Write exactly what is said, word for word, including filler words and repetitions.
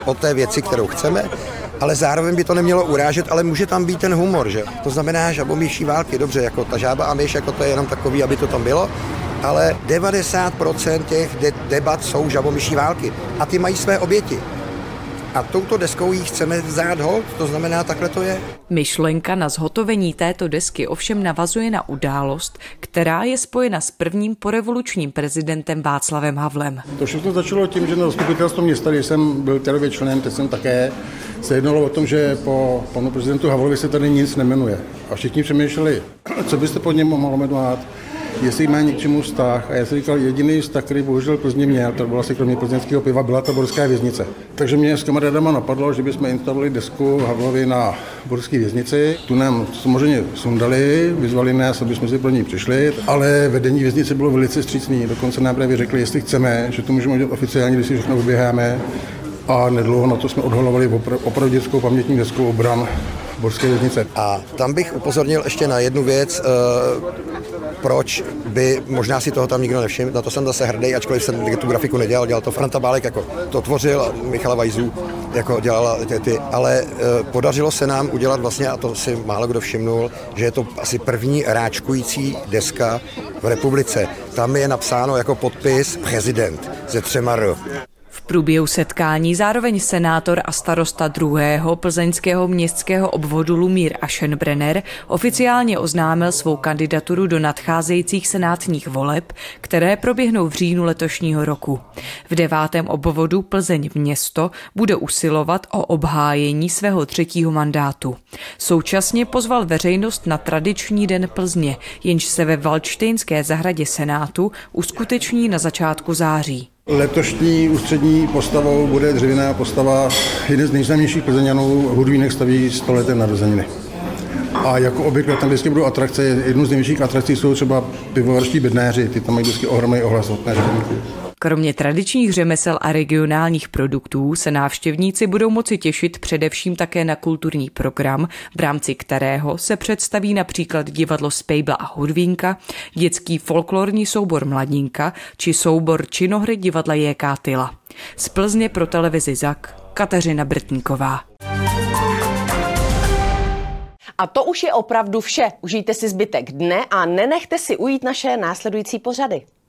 o té věci, kterou chceme, ale zároveň by to nemělo urážet, ale může tam být ten humor, že? To znamená žabomyší války, dobře, jako ta žába a myš, jako to je jenom takový, aby to tam bylo, ale devadesát procent těch de- debat jsou žabomyší války a ty mají své oběti. A touto deskou jí chceme vzát hold, to znamená, takhle to je. Myšlenka na zhotovení této desky ovšem navazuje na událost, která je spojena s prvním porevolučním prezidentem Václavem Havlem. To všechno začalo tím, že na zastupitelstvu města, když jsem byl terově členem, teď jsem také, se jednalo o tom, že po panu prezidentu Havlovi se tady nic nemenuje. A všichni přemýšleli, co byste pod něm mohlo jmenovat, jestli má k čemu vztah. A já jsem říkal, jediný vztah, který bohužel Plzně měl, to bylo asi kromě plzeňského piva, byla ta borská věznice. Takže mě s kamarádama napadlo, že bychom instalovali desku Havlovi na borské věznici. Tu nám samozřejmě sundali, vyzvali nás, aby jsme si pro ní přišli, ale vedení věznice bylo velice vstřícný. Dokonce nám právě řekli, jestli chceme, že to můžeme udělat oficiálně, když si všechno oběháme. A nedlouho na to jsme odhalovali opra- opravdu dětskou pamětní desku obran borské věznice. A tam bych upozornil ještě na jednu věc, e, proč by, možná si toho tam nikdo nevšiml, na to jsem zase hrdý, ačkoliv jsem tu grafiku nedělal, dělal to Franta Bálek, jako to tvořil, Michala Vajzů, jako dělala ty, ty ale e, podařilo se nám udělat vlastně, a to si málo kdo všimnul, že je to asi první ráčkující deska v republice. Tam je napsáno jako podpis prezident ze třema R. V průběhu setkání zároveň senátor a starosta druhého plzeňského městského obvodu Lumír Aschenbrenner oficiálně oznámil svou kandidaturu do nadcházejících senátních voleb, které proběhnou v říjnu letošního roku. V devátém obvodu Plzeň město bude usilovat o obhájení svého třetího mandátu. Současně pozval veřejnost na tradiční den Plzně, jenž se ve Valdštejnské zahradě Senátu uskuteční na začátku září. Letošní ústřední postavou bude dřevěná postava jeden z nejznámějších Plzeňanů, Hudvínek staví stoleté narozeniny. A jako obvykle tam vždycky budou atrakce, jednou z největších atrakcí jsou třeba pivovarští bednáři, ty tam mají vždycky ohromný ohlas od návštěvníků. Kromě tradičních řemesel a regionálních produktů se návštěvníci budou moci těšit především také na kulturní program, v rámci kterého se představí například divadlo Spejbla a Hudvínka, dětský folklorní soubor Mladinka či soubor činohry divadla J K Tyla. Z Plzně pro televizi Zak Kateřina Brtníková. A to už je opravdu vše. Užijte si zbytek dne a nenechte si ujít naše následující pořady.